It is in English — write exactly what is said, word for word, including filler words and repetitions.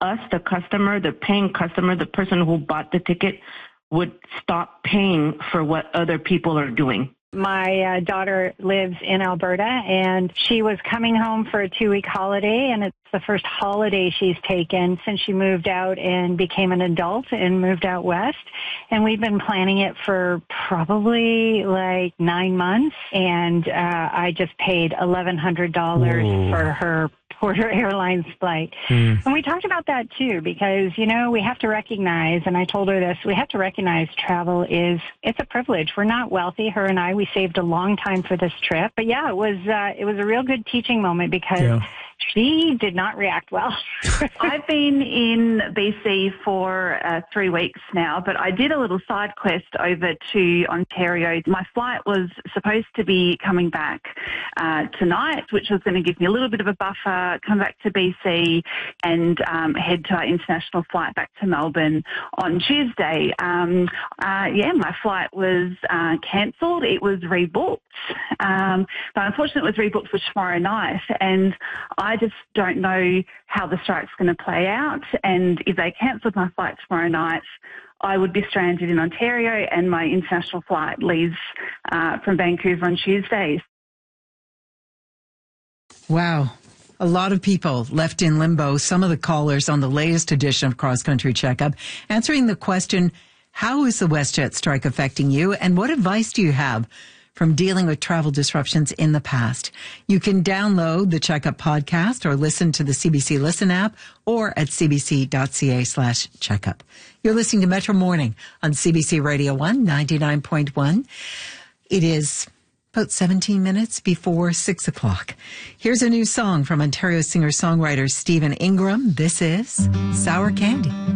us, the customer, the paying customer, the person who bought the ticket, would stop paying for what other people are doing. My uh, daughter lives in Alberta, and she was coming home for a two-week holiday, and it's the first holiday she's taken since she moved out and became an adult and moved out west. And we've been planning it for probably like nine months, and uh, I just paid eleven hundred dollars Ooh. for her Porter Airlines flight. Mm. And we talked about that too, because, you know, we have to recognize, and I told her this, we have to recognize travel is, it's a privilege. We're not wealthy. Her and I, we saved a long time for this trip. But yeah, it was, uh, it was a real good teaching moment because yeah. she did not react well. I've been in B C for uh, three weeks now, but I did a little side quest over to Ontario. My flight was supposed to be coming back uh, tonight, which was going to give me a little bit of a buffer, come back to B C and um, head to our international flight back to Melbourne on Tuesday. Um, uh, yeah, my flight was uh, cancelled. It was rebooked. Um, but unfortunately, it was rebooked for tomorrow night, and I just don't know how the strike's going to play out. And if they cancelled my flight tomorrow night, I would be stranded in Ontario, and my international flight leaves uh, from Vancouver on Tuesday. Wow. A lot of people left in limbo. Some of the callers on the latest edition of Cross Country Checkup answering the question, how is the WestJet strike affecting you, and what advice do you have from dealing with travel disruptions in the past? You can download the Checkup podcast or listen to the C B C Listen app or at cbc.ca slash checkup. You're listening to Metro Morning on C B C Radio one, ninety-nine point one. It is about seventeen minutes before six o'clock. Here's a new song from Ontario singer-songwriter Stephen Ingram. This is Sour Candy.